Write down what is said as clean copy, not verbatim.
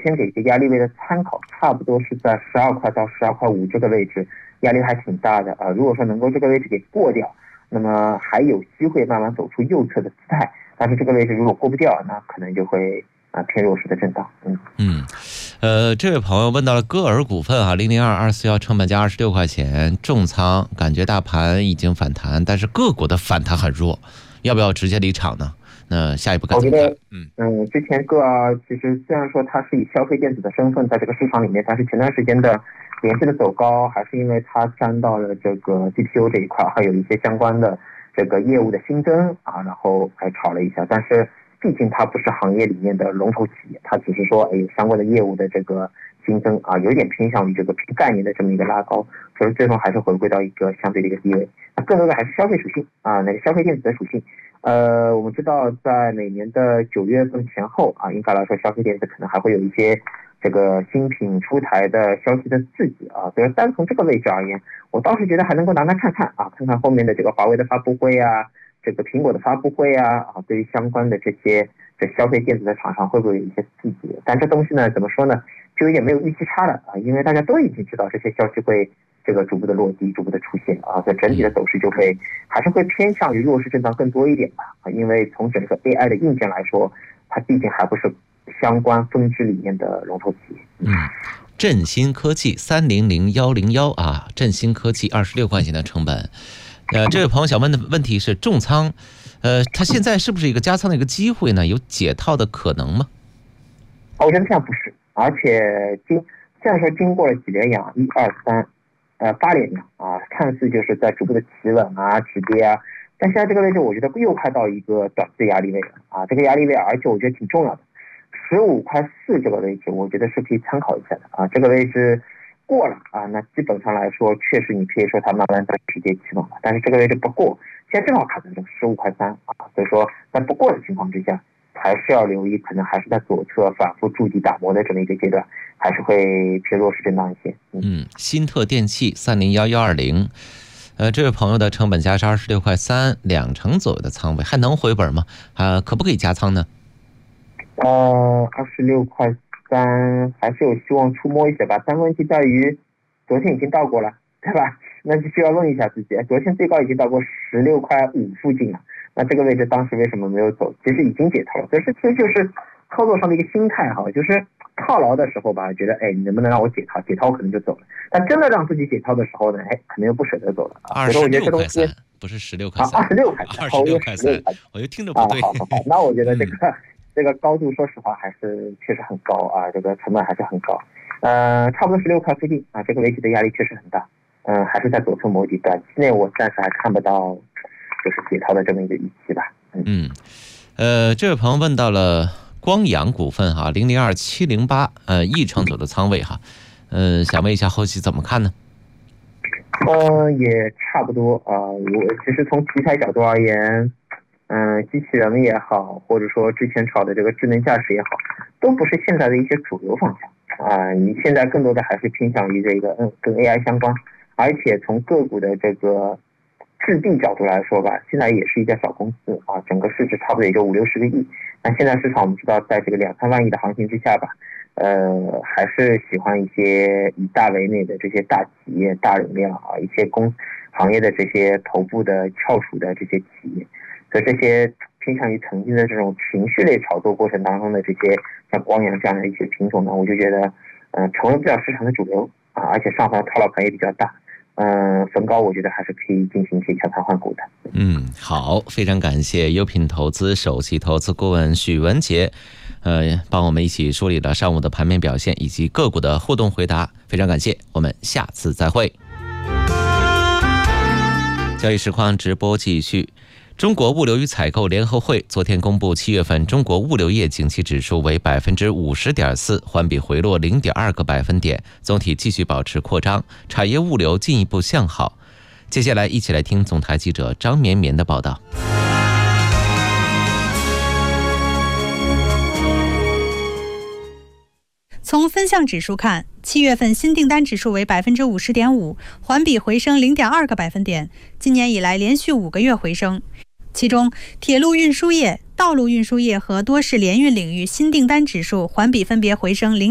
先给一个压力位的参考，差不多是在12块到12块5这个位置，压力还挺大的啊。如果说能够这个位置给过掉，那么还有机会慢慢走出右侧的姿态。但是这个位置如果过不掉，那可能就会偏弱势的震荡。 这位朋友问到了歌尔股份啊，002241成本价26块钱，重仓，感觉大盘已经反弹，但是个股的反弹很弱，要不要直接离场呢？那下一步该怎么看？ 之前歌尔其实虽然说它是以消费电子的身份在这个市场里面，但是前段时间的连续的走高，还是因为它沾到了这个 GPU 这一块，还有一些相关的这个业务的新增啊，然后还炒了一下。但是毕竟它不是行业里面的龙头企业，它只是说有相关的业务的这个新增啊，有点偏向于这个概念的这么一个拉高，所以最终还是回归到一个相对的一个低位。那更多的还是消费属性啊，那个消费电子的属性。我们知道在每年的9月份前后啊，应该来说消费电子可能还会有一些这个新品出台的消息的刺激啊，所以单从这个位置而言，我倒是觉得还能够拿来看看啊，看看后面的这个华为的发布会啊，这个苹果的发布会啊，对于相关的这消费电子的厂商会不会有一些刺激？但这东西呢，怎么说呢，就有点没有预期差了啊，因为大家都已经知道这些消息会这个逐步的落地，逐步的出现啊，所以整体的走势就会还是会偏向于弱势震荡更多一点吧啊，因为从整个 AI 的硬件来说，它毕竟还不是相关分支里面的龙头企业。 振兴科技300101啊，振兴科技26块钱的成本。这位朋友想问的问题是重仓，它现在是不是一个加仓的一个机会呢？有解套的可能吗？ 我觉得这样不是，而且虽然说经过了几连阳，1、2、3。8连阳啊，看似就是在逐步的企稳啊、止跌啊，但现在这个位置我觉得又开到一个短期压力位了啊，这个压力位而且我觉得挺重要的，15块4这个位置我觉得是可以参考一下的啊，这个位置过了啊，那基本上来说确实你可以说它慢慢在止跌企稳了，但是这个位置不过，现在正好卡在这个15块3啊，所以说在不过的情况之下，还是要留意，可能还是在左侧反复筑底打磨的这么一个阶段，还是会偏弱势震荡一些。 新特电器301120，这位朋友的成本价是26块3，2成左右的仓位，还能回本吗？可不可以加仓呢 ？26块3还是有希望触摸一些吧，但问题在于昨天已经到过了，对吧？那就需要问一下自己，昨天最高已经到过16块5附近了。那这个位置当时为什么没有走？其实已经解套了，所以这其实就是操作上的一个心态哈，就是套牢的时候吧，觉得你能不能让我解套？解套我可能就走了。但真的让自己解套的时候呢，可能又不舍得走了。 26块3，不是16块3。 26块3，26块3， 我就听着不对。 好，那我觉得这个高度，说实话还是确实很高啊，这个成本还是很高。差不多16块附近啊，这个位置的压力确实很大。还是在左侧磨底，短期内我暂时还看不到就是解套的这么一个预期吧。 这位朋友问到了光阳股份哈，002708，1成左右的仓位哈，想问一下后期怎么看呢？ 也差不多啊。我其实从题材角度而言，机器人也好，或者说之前炒的这个智能驾驶也好，都不是现在的一些主流方向啊。你现在更多的还是偏向于这个跟 AI 相关，而且从个股的这个质地角度来说吧，现在也是一家小公司啊，整个市值差不多也就50-60个亿。那现在市场我们知道，在这个2-3万亿的行情之下吧，还是喜欢一些以大为美的这些大企业、大容量啊，一些行业的这些头部的翘楚的这些企业，所以这些偏向于曾经的这种情绪类炒作过程当中的这些像光阳这样的一些品种呢，我就觉得成为不了市场的主流啊，而且上方套牢盘也比较大。逢高我觉得还是可以进行一些调仓换股的。 好，非常感谢优品投资首席投资顾问许文杰，帮我们一起梳理了上午的盘面表现以及个股的互动回答，非常感谢，我们下次再会。交易实况直播继续。中国物流与采购联合会昨天公布7月份中国物流业景气指数为 50.4%， 环比回落 0.2个百分点，总体继续保持扩张，产业物流进一步向好。接下来一起来听总台记者张绵绵的报道。 从分项指数看，7月份新订单指数为 50.5%， 环比回升 0.2个百分点，今年以来连续5个月回升。其中，铁路运输业、道路运输业和多式联运领域新订单指数环比分别回升